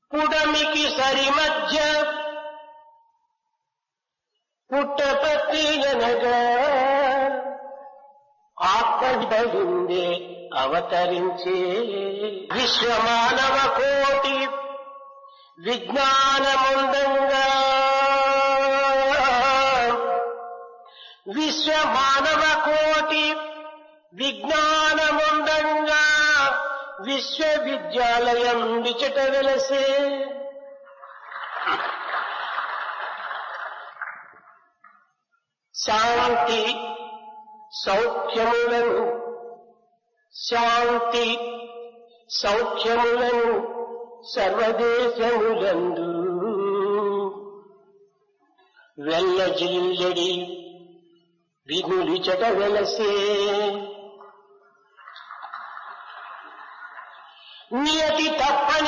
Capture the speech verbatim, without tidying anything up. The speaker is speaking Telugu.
పుడమికి సరి మధ్య పుట్టపత్తి అనగా ఆత్మవిధుందే అవతరించే విశ్వమానవ కోటి విజ్ఞానముందంగా విశ్వమానవ కోటి విజ్ఞానముందంగా విశ్వవిద్యాలయం విచట వెలసే శాంతి సౌఖ్యములను శాంతి సౌఖ్యములను సర్వదేశములందు వెల్లజిల్లడి వినులిచట వెలసే నియతి తప్పని